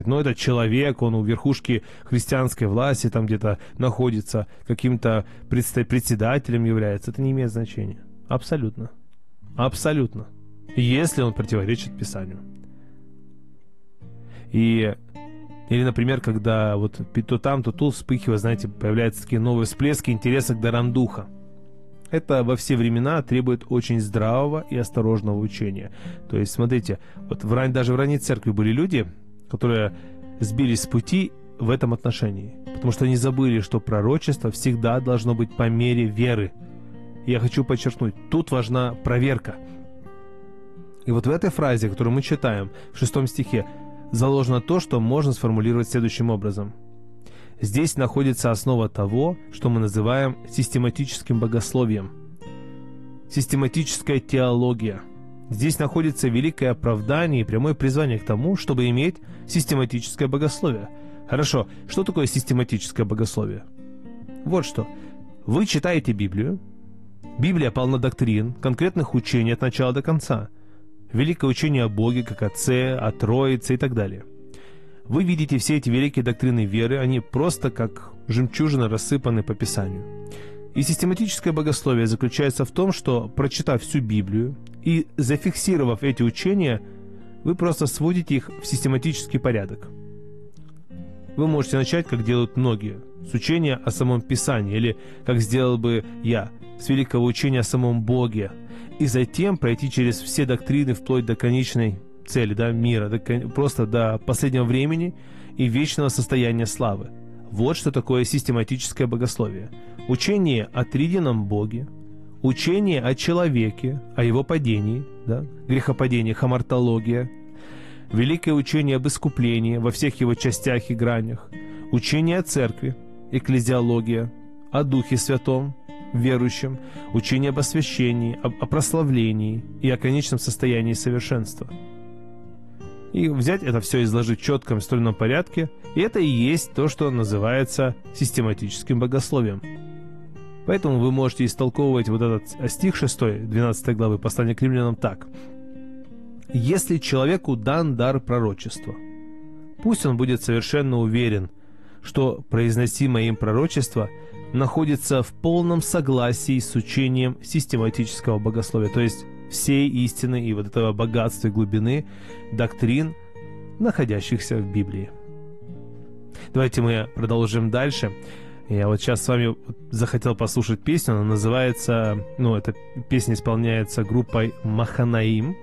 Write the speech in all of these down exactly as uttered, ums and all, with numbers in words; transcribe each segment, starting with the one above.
Но этот человек, он у верхушки христианской власти там где-то находится, каким-то председателем является. Это не имеет значения. Абсолютно. Абсолютно. Если он противоречит Писанию. И, или, например, когда вот то там, то тут вспыхивает, знаете, появляются такие новые всплески интереса к дарам духа. Это во все времена требует очень здравого и осторожного учения. То есть, смотрите, вот в ран... даже в ранней церкви были люди, которые сбились с пути в этом отношении. Потому что они забыли, что пророчество всегда должно быть по мере веры. И я хочу подчеркнуть, тут важна проверка. И вот в этой фразе, которую мы читаем в шестом стихе, заложено то, что можно сформулировать следующим образом. Здесь находится основа того, что мы называем систематическим богословием. Систематическая теология. Здесь находится великое оправдание и прямое призвание к тому, чтобы иметь систематическое богословие. Хорошо, что такое систематическое богословие? Вот что. Вы читаете Библию. Библия полна доктрин, конкретных учений от начала до конца. Великое учение о Боге, как Отце, о Троице и так далее. Вы видите все эти великие доктрины веры, они просто как жемчужины рассыпаны по Писанию. И систематическое богословие заключается в том, что, прочитав всю Библию и зафиксировав эти учения, вы просто сводите их в систематический порядок. Вы можете начать, как делают многие, с учения о самом Писании, или, как сделал бы я, с великого учения о самом Боге, и затем пройти через все доктрины вплоть до конечной цели, да, мира, до, просто до последнего времени и вечного состояния славы. Вот что такое систематическое богословие. Учение о триедином Боге, учение о человеке, о его падении, да, грехопадении, хамартология, великое учение об искуплении во всех его частях и гранях, учение о церкви, экклезиология, о Духе Святом, верующем, учение об освящении, об, о прославлении и о конечном состоянии совершенства. И взять это все и изложить в четком стройном порядке, и это и есть то, что называется систематическим богословием. Поэтому вы можете истолковывать вот этот стих шестой, двенадцатой главы послания к римлянам так. «Если человеку дан дар пророчества, пусть он будет совершенно уверен, что произносимое им пророчество находится в полном согласии с учением систематического богословия, то есть всей истины и вот этого богатства и глубины доктрин, находящихся в Библии». Давайте мы продолжим дальше. Я вот сейчас с вами захотел послушать песню, она называется, ну, эта песня исполняется группой Маханаим.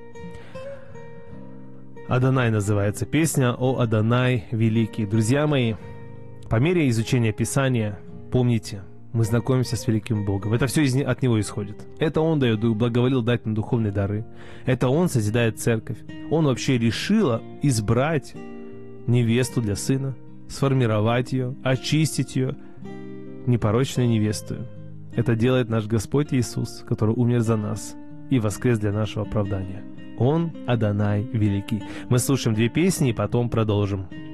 Адонай называется песня, «О Адонай великий». Друзья мои, по мере изучения Писания, помните, мы знакомимся с великим Богом. Это все из, от Него исходит. Это Он дает, благоволил дать нам духовные дары. Это Он созидает церковь. Он вообще решил избрать невесту для сына, сформировать ее, очистить ее, непорочной невестою. Это делает наш Господь Иисус, который умер за нас и воскрес для нашего оправдания. Он Адонай великий. Мы слушаем две песни и потом продолжим.